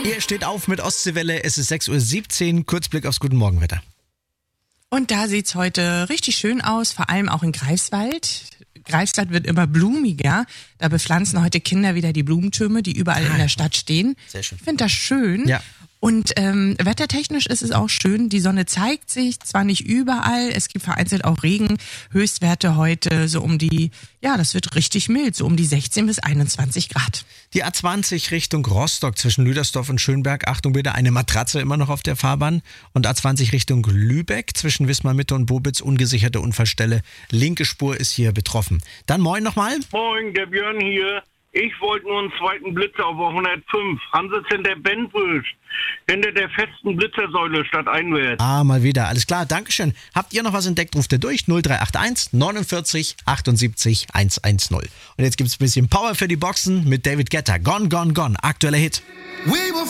Ihr steht auf mit Ostseewelle, es ist 6.17 Uhr, Kurzblick aufs Guten Morgenwetter. Und da sieht's heute richtig schön aus, vor allem auch in Greifswald. Greifswald wird immer blumiger. Da bepflanzen heute Kinder wieder die Blumentürme, die überall in der Stadt stehen. Sehr schön. Ich finde das schön. Ja. Und wettertechnisch ist es auch schön. Die Sonne zeigt sich, zwar nicht überall, es gibt vereinzelt auch Regen. Höchstwerte heute so um die, ja, das wird richtig mild, so um die 16 bis 21 Grad. Die A20 Richtung Rostock zwischen Lüdersdorf und Schönberg. Achtung bitte, eine Matratze immer noch auf der Fahrbahn. Und A20 Richtung Lübeck zwischen Wismar-Mitte und Bobitz. Ungesicherte Unfallstelle. Linke Spur ist hier betroffen. Dann moin nochmal. Moin, der Björn hier. Ich wollte nur einen zweiten Blitzer auf der 105. Haben Sie es in der Bentwisch? Hinter der festen Blitzersäule statt einwärts. Mal wieder. Alles klar, Dankeschön. Habt ihr noch was entdeckt, ruft ihr durch. 0381 49 78 110. Und jetzt gibt's ein bisschen Power für die Boxen mit David Guetta. Gone, Gone, Gone. Aktueller Hit. We were